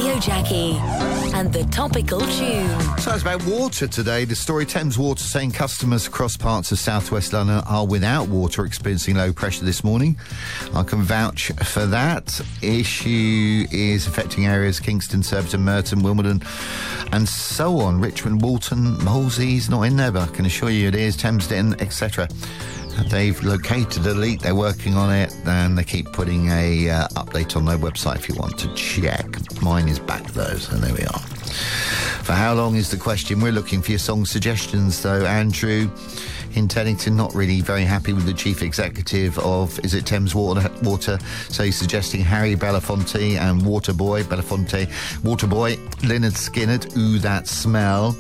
Radio Jackie and the topical tune. So it's about water today. The story, Thames Water, saying customers across parts of southwest London are without water, experiencing low pressure this morning. I can vouch for that. Issue is affecting areas Kingston, Surbiton, Merton, Wimbledon and so on. Richmond, Walton, Molesey's not in there, but I can assure you it is. Thamesden, etc. They've located a leak, they're working on it, and they keep putting a update on their website if you want to check. Mine is back though, so there we are. For how long is the question? We're looking for your song suggestions though. Andrew in Teddington, not really very happy with the chief executive of, is it Thames Water? So he's suggesting Harry Belafonte and Waterboy, Leonard Skinner, Ooh That Smell.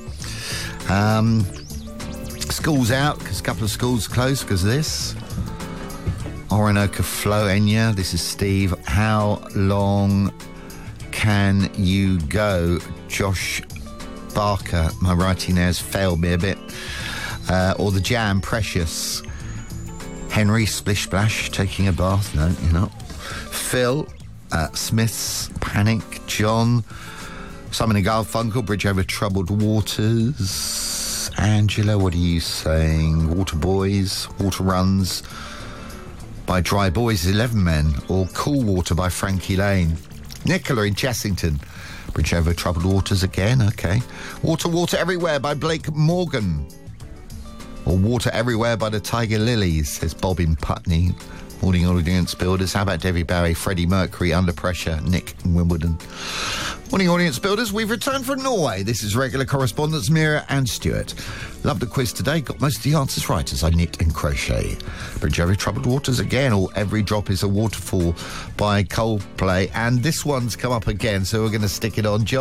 School's out because a couple of schools closed because of this. Orinoco Flow, Enya. This is Steve. How long can you go? Josh Barker. My writing there has failed me a bit. Or the Jam, Precious. Henry, Splish Splash, taking a bath. No, you're not. Phil, Smith's, Panic. John, Simon and Garfunkel, Bridge Over Troubled Waters. Angela, what are you saying? Water Boys, Water Runs by Dry Boys, 11 Men, or Cool Water by Frankie Lane. Nicola in Chessington, Bridge Over Troubled Waters again, okay. Water, Water Everywhere by Blake Morgan. Or Water Everywhere by the Tiger Lilies, says Bob in Putney. Morning audience builders. How about Debbie Barry, Freddie Mercury, Under Pressure, Nick in Wimbledon. Morning audience builders, we've returned from Norway. This is regular correspondents Mira and Stuart. Loved the quiz today, got most of the answers right as I knit and crochet. Bridge Over Troubled Waters again, or Every Drop is a Waterfall by Coldplay. And this one's come up again, so we're going to stick it on. John